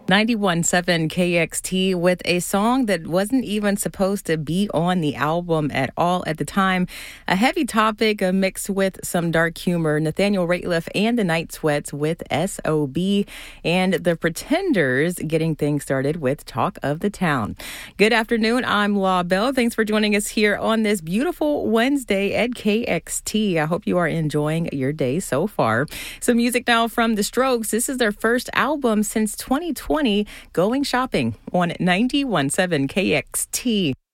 91.7 KXT with a song that wasn't even supposed to be on the album at all at the time. A heavy topic mixed with some dark humor. Nathaniel Rateliff and the Night Sweats with S.O.B. and the Pretenders getting things started with Talk of the Town. Good afternoon. I'm Law Bell. Thanks for joining us here on this beautiful Wednesday at KXT. I hope you are enjoying your day so far. Some music now from The Strokes. This is their first album since 2020. Going Shopping on 91.7 KXT.